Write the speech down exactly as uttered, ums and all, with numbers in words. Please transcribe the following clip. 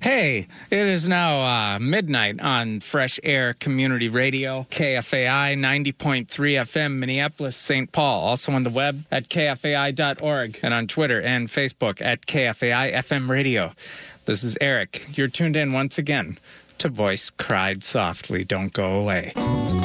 Hey, it is now uh, midnight on Fresh Air Community Radio, K F A I ninety point three F M, Minneapolis, Saint Paul. Also on the web at K F A I dot org and on Twitter and Facebook at K F A I F M Radio. This is Eric. You're tuned in once again to Voice Cried Softly. Don't go away.